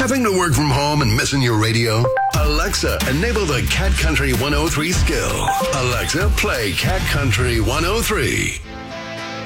Having to work from home and missing your radio? Alexa, enable the Cat Country 103 skill. Alexa, play Cat Country 103.